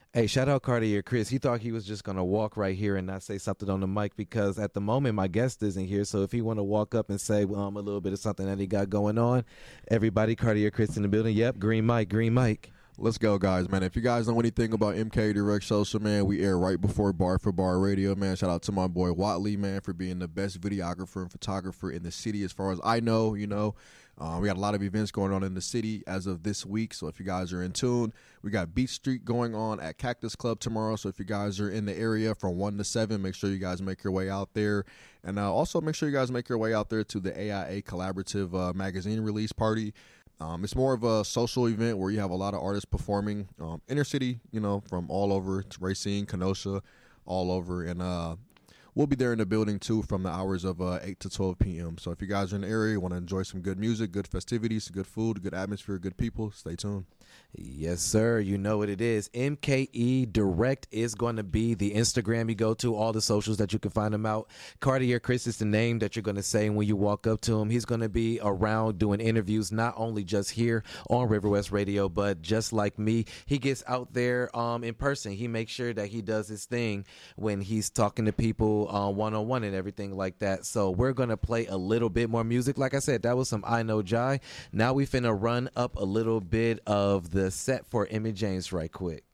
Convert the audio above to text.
Hey, shout out Cartier Chris. He thought he was just gonna walk right here and not say something on the mic because at the moment my guest isn't here. So if he want to walk up and say a little bit of something that he got going on, everybody, Cartier Chris in the building. Yep, green mic, green mic. Let's go, guys, man. If you guys know anything about MK Direct Social, man, we air right before Bar for Bar Radio, man. Shout out to my boy Watley, man, for being the best videographer and photographer in the city as far as I know, we got a lot of events going on in the city as of this week, so if you guys are in tune, we got Beach Street going on at Cactus Club tomorrow, so if you guys are in the area from 1 to 7, make sure you guys make your way out there, and also make sure you guys make your way out there to the AIA Collaborative magazine release party. It's more of a social event where you have a lot of artists performing inner city, from all over. It's Racine, Kenosha, all over. And we'll be there in the building, too, from the hours of 8 to 12 p.m. So if you guys are in the area, want to enjoy some good music, good festivities, good food, good atmosphere, good people, stay tuned. Yes, sir. You know what it is. MKE Direct is going to be the Instagram you go to, all the socials that you can find him out. Cartier Chris is the name that you're going to say when you walk up to him. He's going to be around doing interviews, not only just here on River West Radio, but just like me, he gets out there in person. He makes sure that he does his thing when he's talking to people one-on-one and everything like that. So we're going to play a little bit more music. Like I said, that was some I Know Jai. Now we finna run up a little bit of the set for Emmett James right quick.